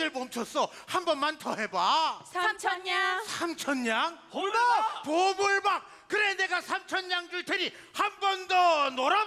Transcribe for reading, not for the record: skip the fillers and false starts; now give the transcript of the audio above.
애들 멈췄어. 한 번만 더 해봐. 삼천냥. 삼천냥? 보물박! 보물박. 그래, 내가 삼천냥 줄 테니 한 번 더 놀아.